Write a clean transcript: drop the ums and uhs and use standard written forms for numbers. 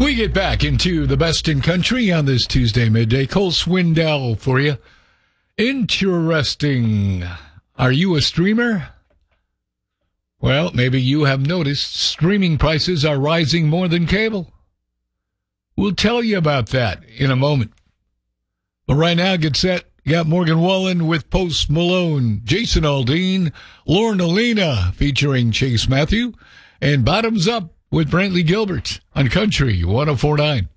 We get back into the best in country on this Tuesday midday. Cole Swindell for you. Interesting. Are you a streamer? Well, maybe you have noticed streaming prices are rising more than cable. We'll tell you about that in a moment. But right now, get set. You got Morgan Wallen with Post Malone, Jason Aldean, Lorna Lena featuring Chase Matthew, and Bottoms Up with Brantley Gilbert on Country 104.9.